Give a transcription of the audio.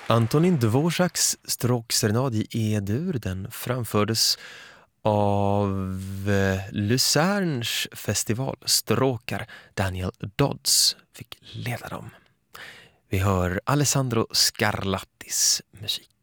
Antonin Dvoraks stråkserenad i E-dur, den framfördes av Lucerns festivalstråkar. Daniel Dodds fick leda dem. Vi hör Alessandro Scarlattis musik.